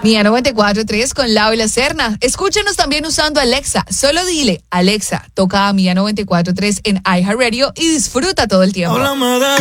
Mía 94.3 con Lau y la Serna. Escúchenos también usando Alexa. Solo dile, Alexa, toca a Mía 94.3 en iHeartRadio y disfruta todo el tiempo.